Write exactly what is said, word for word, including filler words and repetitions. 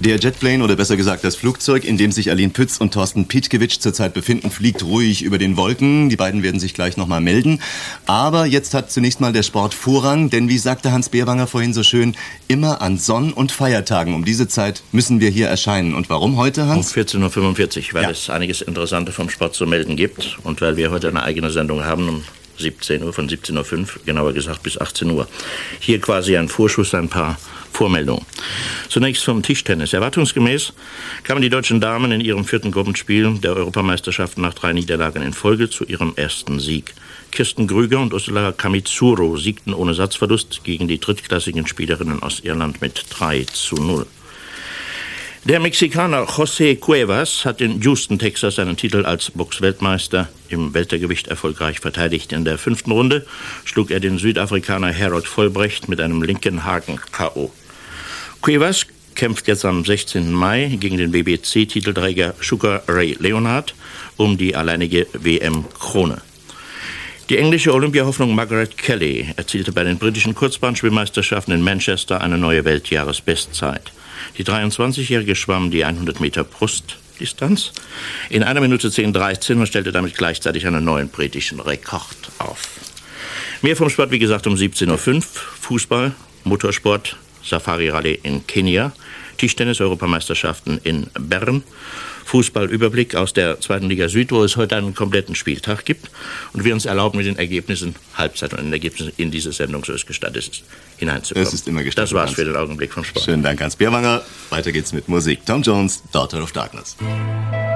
Der Jetplane, oder besser gesagt das Flugzeug, in dem sich Aline Pütz und Thorsten Pietkiewicz zurzeit befinden, fliegt ruhig über den Wolken. Die beiden werden sich gleich nochmal melden. Aber jetzt hat zunächst mal der Sport Vorrang, denn wie sagte Hans Beerwanger vorhin so schön, immer an Sonn- und Feiertagen um diese Zeit müssen wir hier erscheinen. Und warum heute, Hans? Um vierzehn Uhr fünfundvierzig, weil ja. es einiges Interessante vom Sport zu melden gibt und weil wir heute eine eigene Sendung haben um siebzehn Uhr, von siebzehn Uhr fünf, genauer gesagt bis achtzehn Uhr. Hier quasi ein Vorschuss, ein paar Vormeldungen. Zunächst vom Tischtennis. Erwartungsgemäß kamen die deutschen Damen in ihrem vierten Gruppenspiel der Europameisterschaft nach drei Niederlagen in Folge zu ihrem ersten Sieg. Kirsten Grüger und Ursula Kamitsuro siegten ohne Satzverlust gegen die drittklassigen Spielerinnen aus Irland mit drei zu null. Der Mexikaner José Cuevas hat in Houston, Texas, seinen Titel als Boxweltmeister im Weltergewicht erfolgreich verteidigt. In der fünften Runde schlug er den Südafrikaner Harold Vollbrecht mit einem linken Haken K O Cuevas kämpft jetzt am sechzehnten Mai gegen den W B C-Titelträger Sugar Ray Leonard um die alleinige W M-Krone. Die englische Olympiahoffnung Margaret Kelly erzielte bei den britischen Kurzbahnschwimmmeisterschaften in Manchester eine neue Weltjahresbestzeit. Die dreiundzwanzigjährige schwamm die hundert Meter Brustdistanz in einer Minute zehn dreizehn und stellte damit gleichzeitig einen neuen britischen Rekord auf. Mehr vom Sport, wie gesagt, um siebzehn Uhr fünf. Fußball, Motorsport, Safari-Rallye in Kenia, Tischtennis-Europameisterschaften in Bern, Fußballüberblick aus der zweiten Liga Süd, wo es heute einen kompletten Spieltag gibt und wir uns erlauben, mit den Ergebnissen, Halbzeit und den Ergebnissen in diese Sendung, so es gestattet ist, hineinzukommen. Es ist immer gestattet. Das war's für den Augenblick vom Sport. Schönen Dank, Hans Beerwanger. Weiter geht's mit Musik. Tom Jones, Daughter of Darkness.